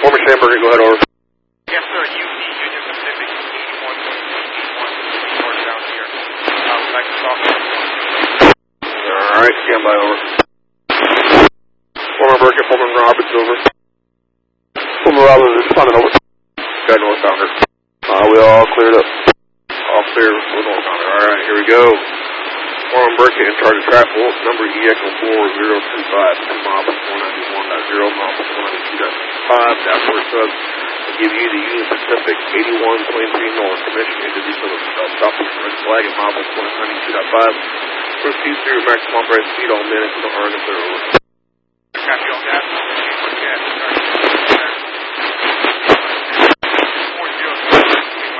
Formation Hamburger, go ahead, over. Yes, sir. Union Pacific 81.81 northbound here. Would like to talk to you. Alright, stand by, over. Foreman Burkett, Foreman Roberts, over. Foreman Roberts, responding, over. Got northbounder. We all cleared up. All clear with northbounder. Alright, here we go. Foreman Burkett in charge of trap volt, number EX04025, 2 miles 491.0, miles 492.5, dashboard sub. Give you the Union Pacific 8123 north, commission into the southeast red flag at miles 492.5. Proceed through maximum operating speed all minutes, don't earn if they're over. Copy on that.